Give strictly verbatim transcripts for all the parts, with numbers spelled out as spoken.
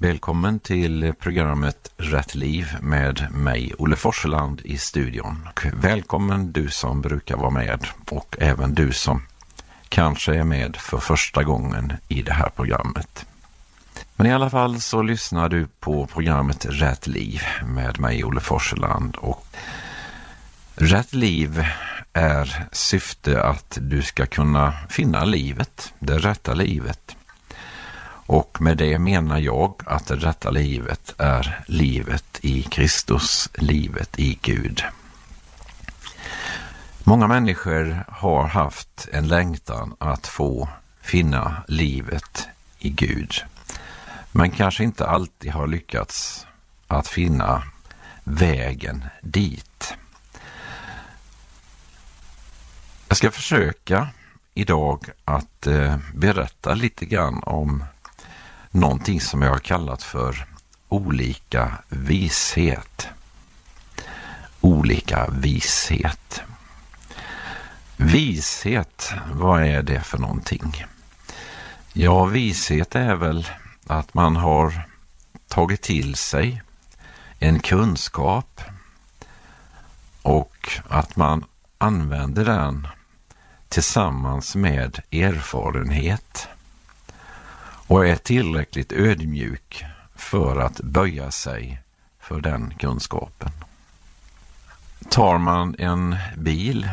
Välkommen till programmet Rätt liv med mig, Olle Forseland, i studion. Och välkommen du som brukar vara med och även du som kanske är med för första gången i det här programmet. Men i alla fall så lyssnar du på programmet Rätt liv med mig, Olle Forseland. Och Rätt liv är syfte att du ska kunna finna livet, det rätta livet. Och med det menar jag att det rätta livet är livet i Kristus, livet i Gud. Många människor har haft en längtan att få finna livet i Gud, men kanske inte alltid har lyckats att finna vägen dit. Jag ska försöka idag att eh, berätta lite grann om någonting som jag har kallat för olika vishet. Olika vishet. Vishet, vad är det för någonting? Ja, vishet är väl att man har tagit till sig en kunskap och att man använder den tillsammans med erfarenhet och är tillräckligt ödmjuk för att böja sig för den kunskapen. Tar man en bil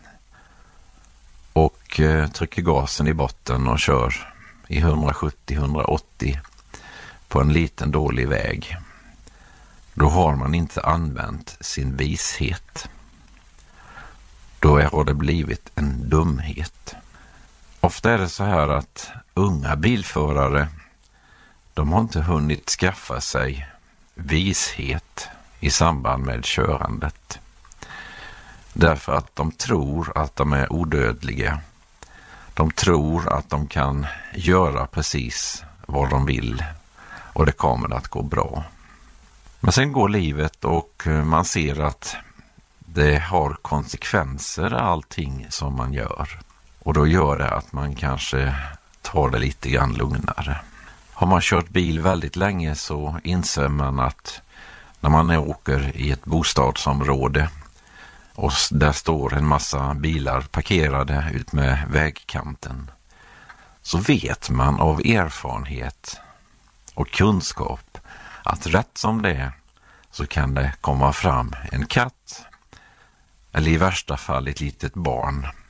och eh, trycker gasen i botten och kör i hundrasjuttio till hundraåttio på en liten dålig väg, då har man inte använt sin vishet. Då har det blivit en dumhet. Ofta är det så här att unga bilförare, de har inte hunnit skaffa sig vishet i samband med körandet. Därför att de tror att de är odödliga. De tror att de kan göra precis vad de vill och det kommer att gå bra. Men sen går livet och man ser att det har konsekvenser allting som man gör. Och då gör det att man kanske tar det lite grann lugnare. Har man kört bil väldigt länge så inser man att när man åker i ett bostadsområde och där står en massa bilar parkerade ut med vägkanten, så vet man av erfarenhet och kunskap att rätt som det är så kan det komma fram en katt eller i värsta fall ett litet barn